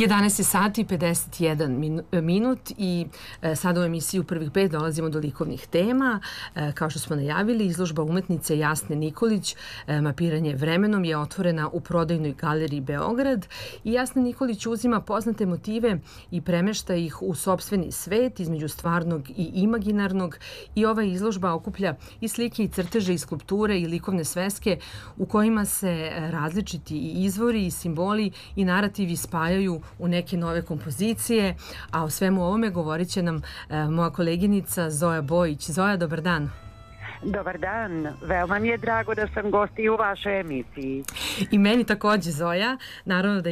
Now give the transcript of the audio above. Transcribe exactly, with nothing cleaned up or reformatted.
jedanaest je sati i pedeset jedan minut i sada u emisiji u prvih pet dolazimo do likovnih tema. Kao što smo najavili, izložba umetnice Jasne Nikolić Mapiranje vremenom je otvorena u Prodajnoj galeriji Beograd i Jasna Nikolić uzima poznate motive i premešta ih u sopstveni svet između stvarnog i imaginarnog i ova izložba okuplja i slike i crteže i skulpture i likovne sveske u kojima se različiti i izvori i simboli i narativi spajaju u neke nove kompozicije, a o svemu ovome govorit će nam e, moja koleginica Zoja Bojić. Zoja, dobar dan. Dobar dan, veoma mi je drago da sam gost i u vašoj emisiji. I meni takođe, Zoja. Naravno da